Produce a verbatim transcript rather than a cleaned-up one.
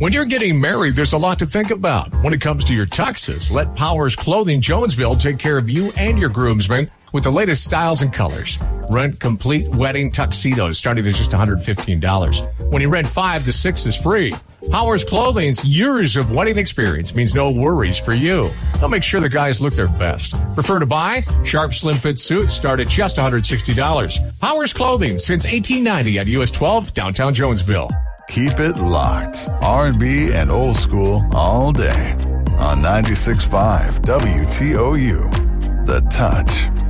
When you're getting married, there's a lot to think about. When it comes to your tuxes, let Powers Clothing Jonesville take care of you and your groomsmen with the latest styles and colors. Rent complete wedding tuxedos starting at just one hundred fifteen dollars. When you rent five, the six is free. Powers Clothing's years of wedding experience means no worries for you. They'll make sure the guys look their best. Prefer to buy? Sharp Slim Fit suits start at just one hundred sixty dollars. Powers Clothing since eighteen ninety at U S twelve, downtown Jonesville. Keep it locked. R and B and old school all day on ninety-six point five W T O U. The Touch.